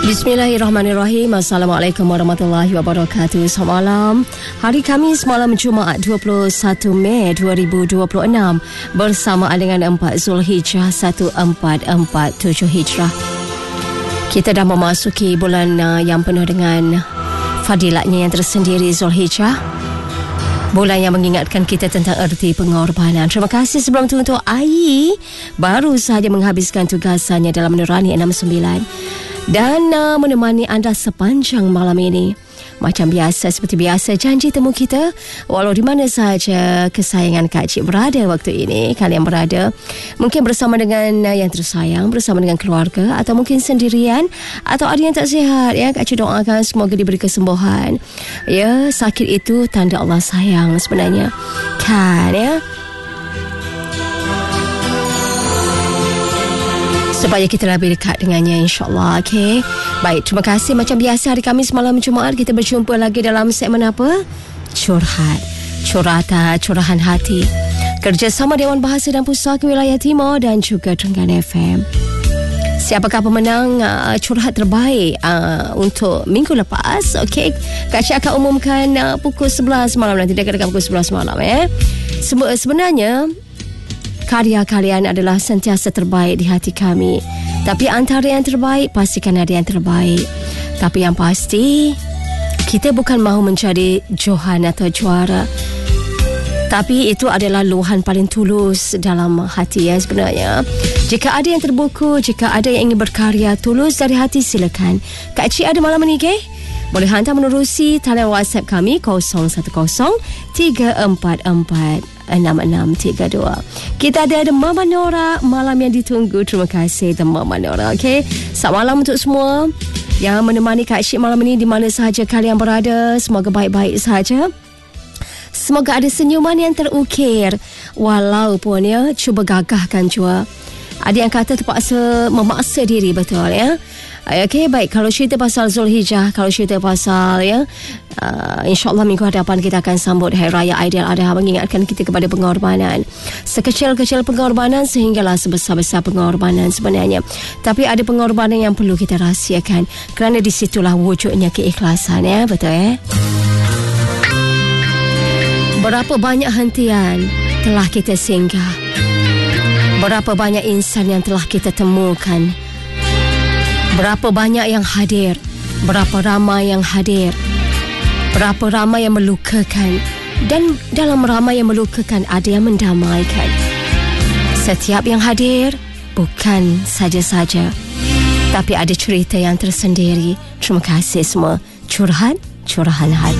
Bismillahirrahmanirrahim. Assalamualaikum warahmatullahi wabarakatuh. Selamat malam. Hari Khamis malam Jumaat 21 Mei 2026 bersamaan dengan 4 Zulhijjah 1447 Hijrah. Kita dah memasuki bulan yang penuh dengan fadilatnya yang tersendiri, Zulhijjah. Bulan yang mengingatkan kita tentang erti pengorbanan. Terima kasih sebelum itu untuk Ai, baru sahaja menghabiskan tugasannya dalam Nurani 69 dan menemani anda sepanjang malam ini. Macam biasa, seperti biasa, janji temu kita walau di mana sahaja kesayangan Kak Cik berada waktu ini. Kalian berada mungkin bersama dengan yang tersayang, bersama dengan keluarga, atau mungkin sendirian, atau ada yang tak sihat, ya. Kak Cik doakan semoga diberi kesembuhan. Ya, sakit itu tanda Allah sayang sebenarnya, kan, ya, supaya kita lebih dekat dengannya, insyaAllah. Okay. Baik, terima kasih. Macam biasa, hari Khamis malam Jumaat kita berjumpa lagi dalam segmen apa? Curhat. Curahan hati. Kerjasama Dewan Bahasa dan Pusaka Wilayah Timur dan juga Trengganu FM. Siapakah pemenang curhat terbaik untuk minggu lepas? Okay. Kak Cik akan umumkan pukul 11 malam nanti. Dekat-dekat pukul 11 malam. Sebenarnya karya kalian adalah sentiasa terbaik di hati kami. Tapi antara yang terbaik, pastikan ada yang terbaik. Tapi yang pasti, kita bukan mahu menjadi johan atau juara. Tapi itu adalah luahan paling tulus dalam hati, ya, sebenarnya. Jika ada yang terbuku, jika ada yang ingin berkarya tulus dari hati, silakan. Kak Cik ada malam ini, ke? Boleh hantar menerusi talian WhatsApp kami 010-344-6632. Kita ada Mama Nora malam yang ditunggu. Terima kasih Mama Nora. Okay. Selamat malam untuk semua yang menemani Kak Syik malam ini di mana sahaja kalian berada. Semoga baik-baik sahaja. Semoga ada senyuman yang terukir walaupun, ya, cuba gagahkan jua. Ada yang kata terpaksa memaksa diri, betul, ya. Okey, baik. Kalau cerita pasal Zulhijjah, kalau cerita pasal, ya, insyaAllah minggu hadapan kita akan sambut Hari Raya Aidiladha, mengingatkan kita kepada pengorbanan. Sekecil-kecil pengorbanan sehinggalah sebesar-besar pengorbanan sebenarnya. Tapi ada pengorbanan yang perlu kita rahsiakan kerana di situlah wujudnya keikhlasan, ya, betul, ya. Berapa banyak hentian telah kita singgah. Berapa banyak insan yang telah kita temukan. Berapa banyak yang hadir, berapa ramai yang hadir, berapa ramai yang melukakan, dan dalam ramai yang melukakan ada yang mendamaikan. Setiap yang hadir bukan saja-saja, tapi ada cerita yang tersendiri. Terima kasih semua. Curahan hati.